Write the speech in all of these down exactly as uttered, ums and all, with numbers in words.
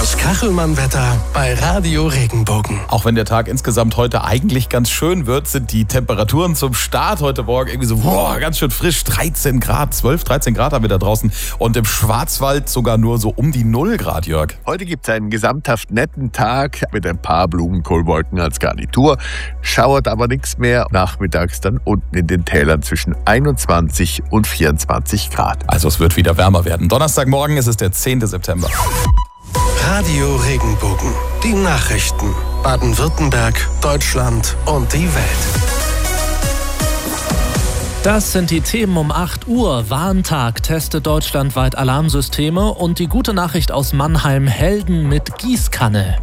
Das Kachelmann-Wetter bei Radio Regenbogen. Auch wenn der Tag insgesamt heute eigentlich ganz schön wird, sind die Temperaturen zum Start heute Morgen irgendwie so boah, ganz schön frisch. dreizehn Grad, zwölf, dreizehn Grad haben wir da draußen. Und im Schwarzwald sogar nur so um die null Grad, Jörg. Heute gibt es einen gesamthaft netten Tag mit ein paar Blumenkohlwolken als Garnitur. Schauert aber nichts mehr. Nachmittags dann unten in den Tälern zwischen einundzwanzig und vierundzwanzig Grad. Also es wird wieder wärmer werden. Donnerstagmorgen ist es der zehnte September. Radio Regenbogen. Die Nachrichten. Baden-Württemberg, Deutschland und die Welt. Das sind die Themen um acht Uhr. Warntag testet deutschlandweit Alarmsysteme und die gute Nachricht aus Mannheim: Helden mit Gießkanne.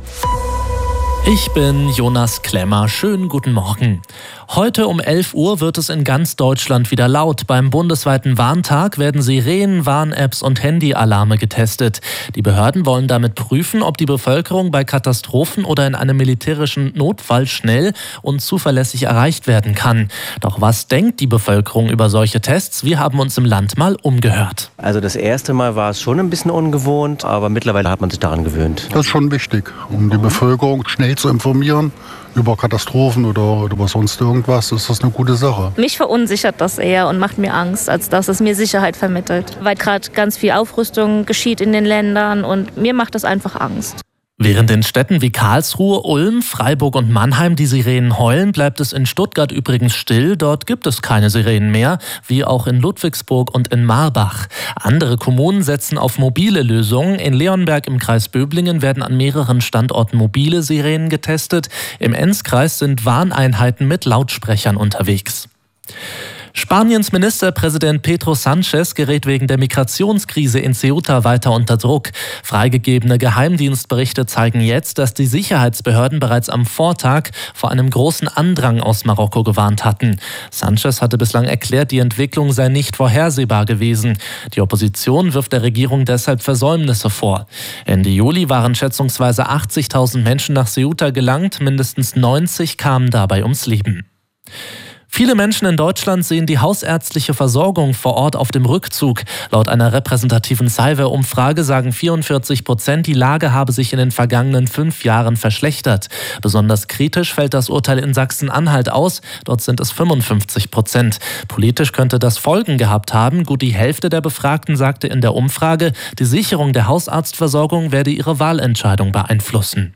Ich bin Jonas Klemmer. Schönen guten Morgen. Heute um elf Uhr wird es in ganz Deutschland wieder laut. Beim bundesweiten Warntag werden Sirenen, Warn-Apps und Handyalarme getestet. Die Behörden wollen damit prüfen, ob die Bevölkerung bei Katastrophen oder in einem militärischen Notfall schnell und zuverlässig erreicht werden kann. Doch was denkt die Bevölkerung über solche Tests? Wir haben uns im Land mal umgehört. Also das erste Mal war es schon ein bisschen ungewohnt, aber mittlerweile hat man sich daran gewöhnt. Das ist schon wichtig, um die Bevölkerung schnell zu informieren über Katastrophen oder über sonst irgendwas, ist das eine gute Sache. Mich verunsichert das eher und macht mir Angst, als dass es mir Sicherheit vermittelt. Weil gerade ganz viel Aufrüstung geschieht in den Ländern und mir macht das einfach Angst. Während in Städten wie Karlsruhe, Ulm, Freiburg und Mannheim die Sirenen heulen, bleibt es in Stuttgart übrigens still. Dort gibt es keine Sirenen mehr, wie auch in Ludwigsburg und in Marbach. Andere Kommunen setzen auf mobile Lösungen. In Leonberg im Kreis Böblingen werden an mehreren Standorten mobile Sirenen getestet. Im Enzkreis sind Warneinheiten mit Lautsprechern unterwegs. Spaniens Ministerpräsident Pedro Sánchez gerät wegen der Migrationskrise in Ceuta weiter unter Druck. Freigegebene Geheimdienstberichte zeigen jetzt, dass die Sicherheitsbehörden bereits am Vortag vor einem großen Andrang aus Marokko gewarnt hatten. Sánchez hatte bislang erklärt, die Entwicklung sei nicht vorhersehbar gewesen. Die Opposition wirft der Regierung deshalb Versäumnisse vor. Ende Juli waren schätzungsweise achtzigtausend Menschen nach Ceuta gelangt, mindestens neunzig kamen dabei ums Leben. Viele Menschen in Deutschland sehen die hausärztliche Versorgung vor Ort auf dem Rückzug. Laut einer repräsentativen Salve-Umfrage sagen vierundvierzig Prozent, die Lage habe sich in den vergangenen fünf Jahren verschlechtert. Besonders kritisch fällt das Urteil in Sachsen-Anhalt aus. Dort sind es fünfundfünfzig Prozent. Politisch könnte das Folgen gehabt haben. Gut die Hälfte der Befragten sagte in der Umfrage, die Sicherung der Hausarztversorgung werde ihre Wahlentscheidung beeinflussen.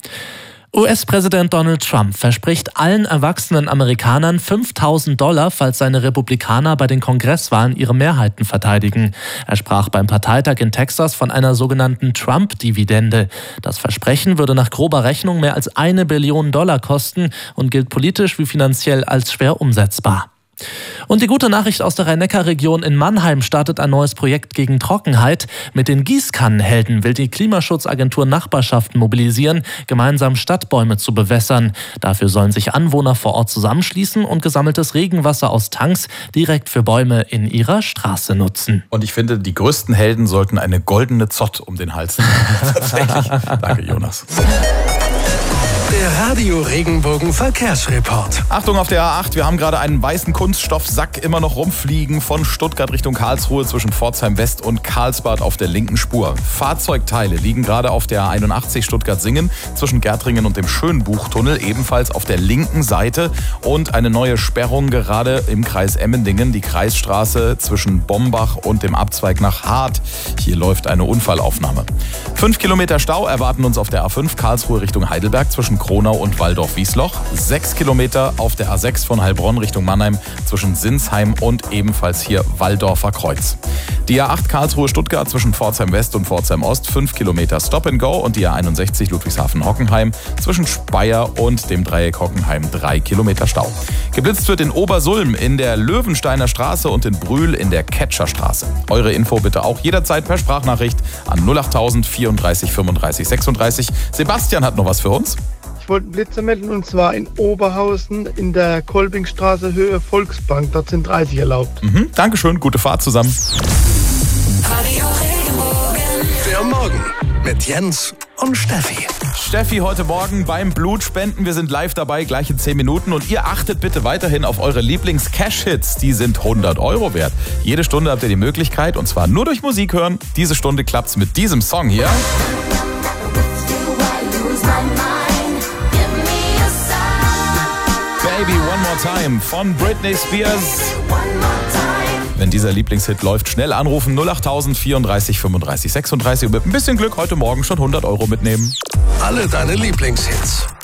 U S-Präsident Donald Trump verspricht allen erwachsenen Amerikanern fünftausend Dollar, falls seine Republikaner bei den Kongresswahlen ihre Mehrheiten verteidigen. Er sprach beim Parteitag in Texas von einer sogenannten Trump-Dividende. Das Versprechen würde nach grober Rechnung mehr als eine Billion Dollar kosten und gilt politisch wie finanziell als schwer umsetzbar. Und die gute Nachricht aus der Rhein-Neckar-Region: in Mannheim startet ein neues Projekt gegen Trockenheit. Mit den Gießkannenhelden will die Klimaschutzagentur Nachbarschaften mobilisieren, gemeinsam Stadtbäume zu bewässern. Dafür sollen sich Anwohner vor Ort zusammenschließen und gesammeltes Regenwasser aus Tanks direkt für Bäume in ihrer Straße nutzen. Und ich finde, die größten Helden sollten eine goldene Zott um den Hals haben. Tatsächlich. Danke, Jonas. Der Radio Regenbogen Verkehrsreport. Achtung auf der A acht, wir haben gerade einen weißen Kunststoffsack immer noch rumfliegen von Stuttgart Richtung Karlsruhe zwischen Pforzheim West und Karlsbad auf der linken Spur. Fahrzeugteile liegen gerade auf der A einundachtzig Stuttgart-Singen zwischen Gärtringen und dem Schönbuchtunnel, ebenfalls auf der linken Seite. Und eine neue Sperrung gerade im Kreis Emmendingen, die Kreisstraße zwischen Bombach und dem Abzweig nach Hart. Hier läuft eine Unfallaufnahme. Fünf Kilometer Stau erwarten uns auf der A fünf Karlsruhe Richtung Heidelberg zwischen Kronau und Waldorf-Wiesloch. Sechs Kilometer auf der A sechs von Heilbronn Richtung Mannheim zwischen Sinsheim und ebenfalls hier Waldorfer Kreuz. Die A acht Karlsruhe-Stuttgart zwischen Pforzheim West und Pforzheim Ost fünf Kilometer Stop and Go und die A einundsechzig Ludwigshafen-Hockenheim zwischen Speyer und dem Dreieck Hockenheim drei Kilometer Stau. Geblitzt wird in Obersulm in der Löwensteiner Straße und in Brühl in der Ketscherstraße. Eure Info bitte auch jederzeit per Sprachnachricht an null achttausend vierunddreißig fünfunddreißig sechsunddreißig. Sebastian hat noch was für uns. Ich wollte einen Blitzer melden, und zwar in Oberhausen in der Kolbingstraße Höhe Volksbank. Dort sind dreißig erlaubt. Mhm, Dankeschön, gute Fahrt zusammen. Der Morgen mit Jens und Steffi. Steffi heute Morgen beim Blutspenden. Wir sind live dabei, gleich in zehn Minuten. Und ihr achtet bitte weiterhin auf eure Lieblings-Cash-Hits. Die sind hundert Euro wert. Jede Stunde habt ihr die Möglichkeit, und zwar nur durch Musik hören. Diese Stunde klappt's mit diesem Song hier. Baby One More Time von Britney Spears. Wenn dieser Lieblingshit läuft, schnell anrufen null achttausend vierunddreißig fünfunddreißig sechsunddreißig und mit ein bisschen Glück heute Morgen schon hundert Euro mitnehmen. Alle deine Lieblingshits